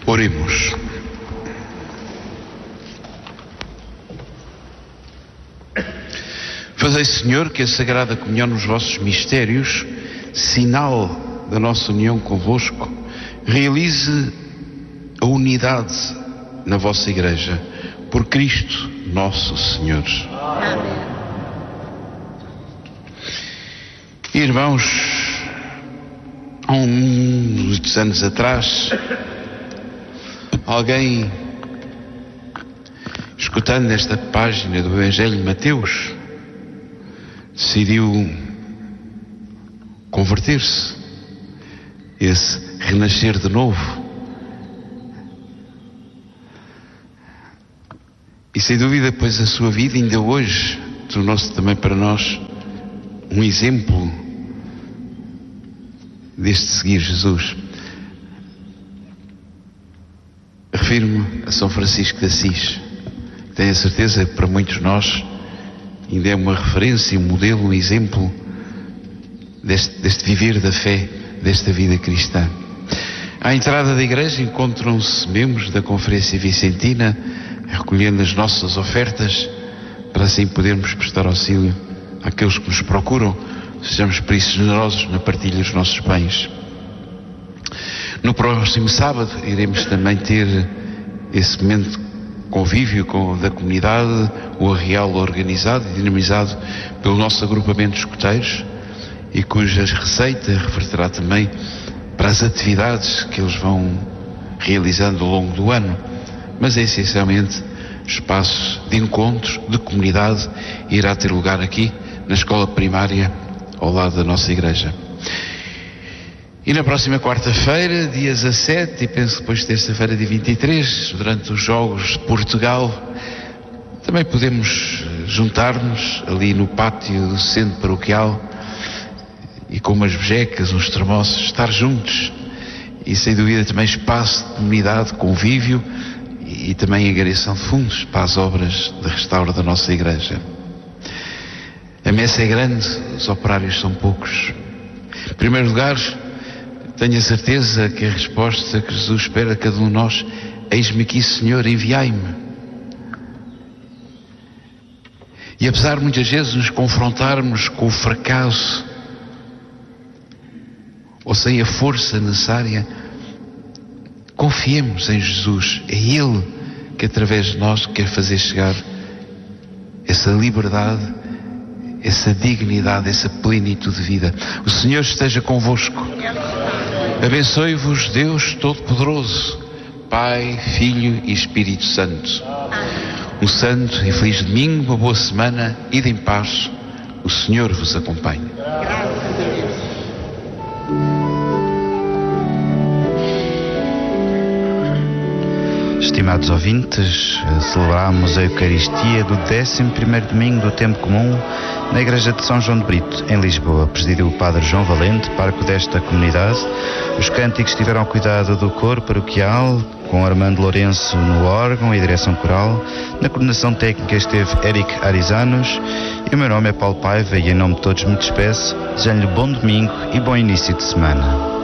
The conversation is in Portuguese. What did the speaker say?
Oremos. Fazei, Senhor, que a Sagrada Comunhão nos vossos mistérios, sinal da nossa união convosco, realize a unidade na vossa Igreja, por Cristo nosso Senhor. Amém. Irmãos, há muitos anos atrás, alguém, escutando esta página do Evangelho de Mateus, decidiu converter-se, esse renascer de novo. E sem dúvida, pois a sua vida ainda hoje tornou-se também para nós um exemplo deste seguir Jesus. Refiro-me a São Francisco de Assis. Tenho a certeza que para muitos de nós ainda é uma referência, um modelo, um exemplo deste viver da fé, desta vida cristã. À entrada da igreja encontram-se membros da Conferência Vicentina, recolhendo as nossas ofertas, para assim podermos prestar auxílio àqueles que nos procuram. Sejamos por isso generosos na partilha dos nossos bens. No próximo sábado iremos também ter esse momento de convívio da comunidade, o arraial organizado e dinamizado pelo nosso agrupamento de escuteiros, e cujas receitas reverterá também para as atividades que eles vão realizando ao longo do ano, mas é essencialmente espaços de encontros, de comunidade, e irá ter lugar aqui na escola primária ao lado da nossa igreja. E na próxima quarta-feira, dia 17, e penso depois de terça-feira, dia 23, durante os Jogos de Portugal, também podemos juntar-nos ali no pátio do centro paroquial e com umas bejecas, uns termossos, estar juntos, e sem dúvida também espaço de comunidade, convívio e também angariação de fundos para as obras de restauro da nossa igreja. A messe é grande, os operários são poucos. Em primeiro lugar, tenho a certeza que a resposta que Jesus espera a cada um de nós: eis-me aqui, Senhor, enviai-me. E apesar de muitas vezes nos confrontarmos com o fracasso ou sem a força necessária, confiemos em Jesus. É Ele que através de nós quer fazer chegar essa liberdade, essa dignidade, essa plenitude de vida. O Senhor esteja convosco. Abençoe-vos Deus Todo-Poderoso, Pai, Filho e Espírito Santo. Um santo e feliz domingo, uma boa semana, ide em paz. O Senhor vos acompanhe. Estimados ouvintes, celebramos a Eucaristia do 11º domingo do tempo comum na Igreja de São João de Brito, em Lisboa. Presidiu o Padre João Valente, pároco desta comunidade. Os cânticos tiveram cuidado do coro paroquial, com Armando Lourenço no órgão e direção coral. Na coordenação técnica esteve Eric Arizanos. E o meu nome é Paulo Paiva, e em nome de todos me despeço, desejando-lhe bom domingo e bom início de semana.